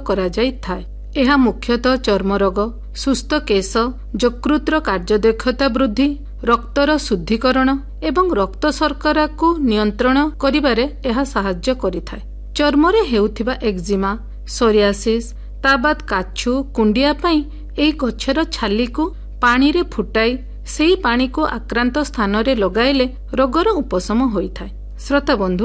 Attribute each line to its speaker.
Speaker 1: କରାଯାଇଥାଏ। ଏହା ମୁଖ୍ୟତଃ ଚର୍ମରୋଗ, ସୁସ୍ଥ କେଶ, ଯକୃତର କାର୍ଯ୍ୟଦକ୍ଷତା ବୃଦ୍ଧି, ରକ୍ତର ଶୁଦ୍ଧିକରଣ ଏବଂ ରକ୍ତ ଶର୍କରାକୁ ନିୟନ୍ତ୍ରଣ କରିବାରେ ଏହା ସାହାଯ୍ୟ କରିଥାଏ। ଚର୍ମରେ ହେଉଥିବା ଏକ୍ଜିମା, ସୋରିଆସିସ୍, ତା ବାଦ କାଛୁ, କୁଣ୍ଡିଆ ପାଇଁ ଏହି ଗଛର ଛାଲିକୁ ପାଣିରେ ଫୁଟାଇ ସେହି ପାଣିକୁ ଆକ୍ରାନ୍ତ ସ୍ଥାନରେ ଲଗାଇଲେ ରୋଗର ଉପଶମ ହୋଇଥାଏ। ଶ୍ରୋତାବନ୍ଧୁ,